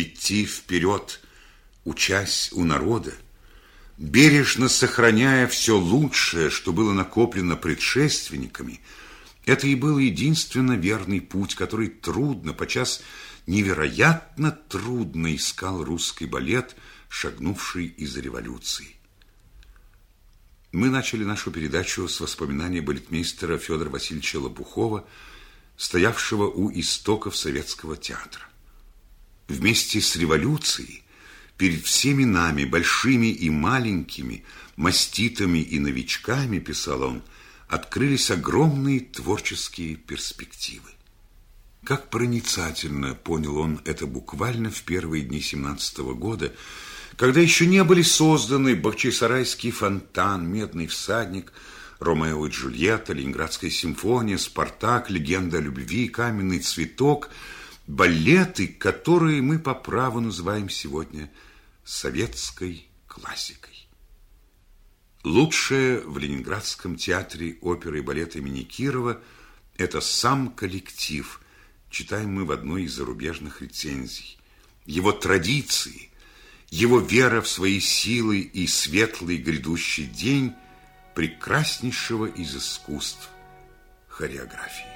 идти вперед, учась у народа, бережно сохраняя все лучшее, что было накоплено предшественниками, это и был единственно верный путь, который трудно, подчас невероятно трудно искал русский балет, шагнувший из революции. Мы начали нашу передачу с воспоминаний балетмейстера Федора Васильевича Лопухова, стоявшего у истоков советского театра. Вместе с революцией перед всеми нами, большими и маленькими, маститами и новичками, писал он, открылись огромные творческие перспективы. Как проницательно понял он это буквально в первые дни 17-го года, когда еще не были созданы Бахчисарайский фонтан, Медный всадник, Ромео и Джульетта, Ленинградская симфония, Спартак, Легенда о любви, Каменный цветок, балеты, которые мы по праву называем сегодня советской классикой. Лучшее в Ленинградском театре оперы и балета имени Кирова – это сам коллектив, читаем мы в одной из зарубежных рецензий. Его традиции, его вера в свои силы и светлый грядущий день прекраснейшего из искусств – хореографии.